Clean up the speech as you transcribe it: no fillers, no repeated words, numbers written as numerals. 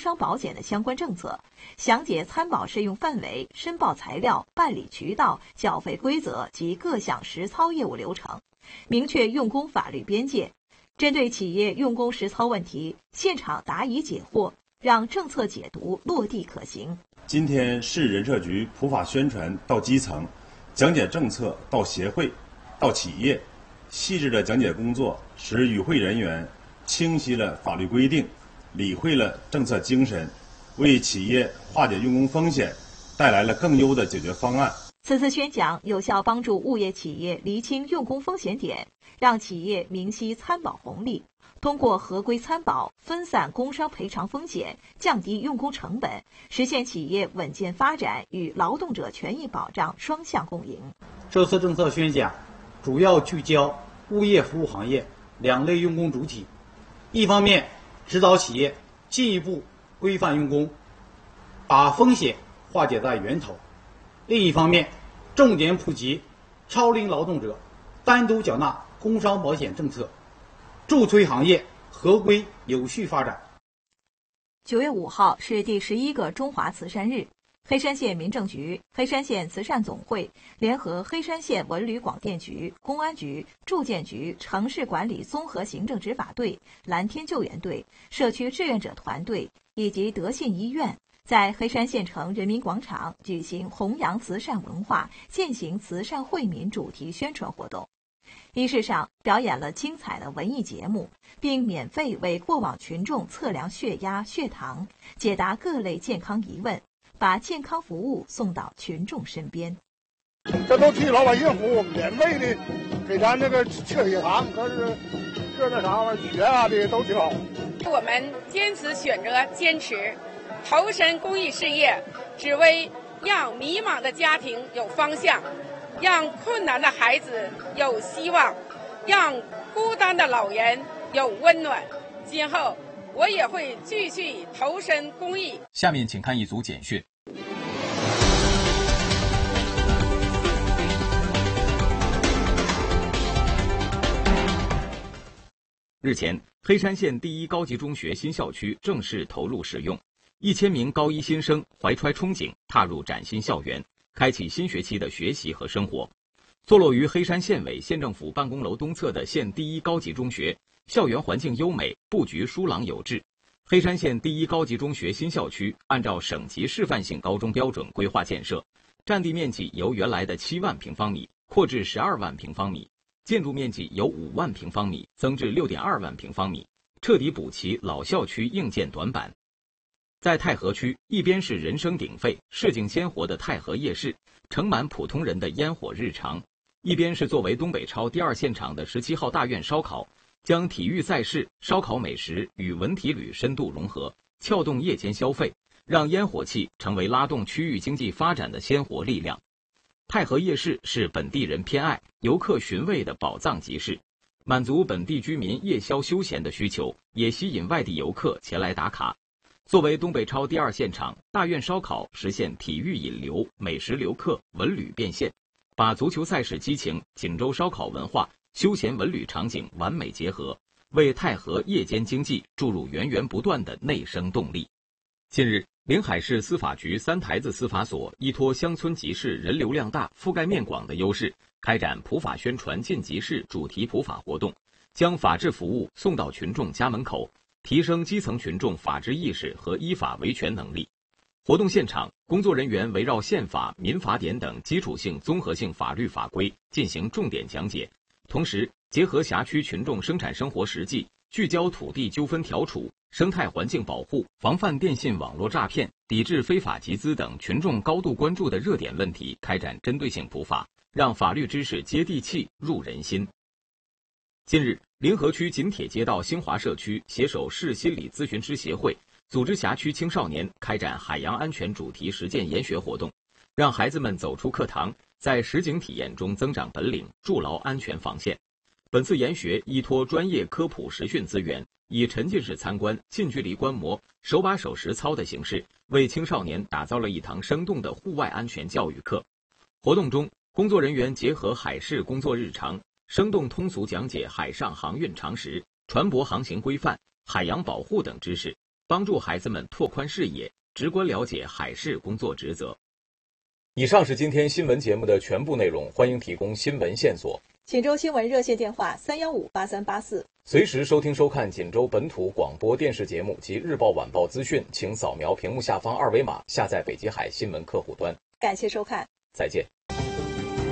商保险的相关政策，详解参保适用范围、申报材料、办理渠道、缴费规则及各项实操业务流程，明确用工法律边界。针对企业用工实操问题，现场答疑解惑，让政策解读落地可行。 今天市人社局普法宣传到基层，讲解政策到协会、到企业，细致的讲解工作使与会人员清晰了法律规定，理会了政策精神，为企业化解用工风险带来了更优的解决方案。 此次宣讲有效帮助物业企业厘清用工风险点，让企业明晰参保红利，通过合规参保分散工伤赔偿风险，降低用工成本，实现企业稳健发展与劳动者权益保障双向共赢。 这次政策宣讲主要聚焦物业服务行业两类用工主体，一方面指导企业进一步规范用工，把风险化解在源头；另一方面，重点普及超龄劳动者单独缴纳工伤保险政策，助推行业合规有序发展。 9月5号是第11个中华慈善日，黑山县民政局、黑山县慈善总会联合黑山县文旅广电局、公安局、住建局、城市管理综合行政执法队、蓝天救援队、社区志愿者团队以及德信医院，在黑山县城人民广场举行弘扬慈善文化、践行慈善惠民主题宣传活动。仪式上表演了精彩的文艺节目，并免费为过往群众测量血压、血糖，解答各类健康疑问，把健康服务送到群众身边。 这都替老百姓服务，免费的给咱这个测血糖，可是这啥玩意儿血压的都挺好。 我们坚持选择坚持，投身公益事业，只为让迷茫的家庭有方向，让困难的孩子有希望，让孤单的老人有温暖。今后我也会继续投身公益。 下面请看一组简讯。日前，黑山县第一高级中学新校区正式投入使用，1000名高一新生怀揣憧憬踏入崭新校园，开启新学期的学习和生活。坐落于黑山县委县政府办公楼东侧的县第一高级中学，校园环境优美，布局疏朗有致。黑山县第一高级中学新校区按照省级示范性高中标准规划建设，占地面积由原来的7万平方米扩至12万平方米，建筑面积由5万平方米增至6.2万平方米，彻底补齐老校区硬件短板。在太和区，一边是人声鼎沸、市井鲜活的太和夜市，盛满普通人的烟火日常；一边是作为东北超第2现场的17号大院烧烤，将体育赛事、烧烤美食与文体旅深度融合，撬动夜间消费，让烟火气成为拉动区域经济发展的鲜活力量。太和夜市是本地人偏爱、游客寻味的宝藏集市，满足本地居民夜宵休闲的需求，也吸引外地游客前来打卡。作为东北超第2现场，大院烧烤实现体育引流、美食留客、文旅变现，把足球赛事激情、锦州烧烤文化、休闲文旅场景完美结合，为太和夜间经济注入源源不断的内生动力。近日，临海市司法局三台子司法所依托乡村集市人流量大、覆盖面广的优势，开展普法宣传进集市主题普法活动，将法治服务送到群众家门口，提升基层群众法治意识和依法维权能力。活动现场，工作人员围绕宪法、民法典等基础性综合性法律法规进行重点讲解，同时结合辖区群众生产生活实际，聚焦土地纠纷调处、生态环境保护、防范电信网络诈骗、抵制非法集资等群众高度关注的热点问题，开展针对性普法，让法律知识接地气、入人心。近日，临河区锦铁街道兴华社区携手市心理咨询师协会，组织辖区青少年开展海洋安全主题实践研学活动，让孩子们走出课堂，在实景体验中增长本领，筑牢安全防线。本次研学依托专业科普实训资源，以沉浸式参观、近距离观摩、手把手实操的形式，为青少年打造了一堂生动的户外安全教育课。活动中，工作人员结合海事工作日常，生动通俗讲解海上航运常识、船舶航行规范、海洋保护等知识， 帮助孩子们拓宽视野，直观了解海事工作职责。 以上是今天新闻节目的全部内容，欢迎提供新闻线索。 锦州新闻热线电话3158384。 随时收听收看锦州本土广播电视节目及日报晚报资讯，请扫描屏幕下方2维码下载北极海新闻客户端。 感谢收看， 再见。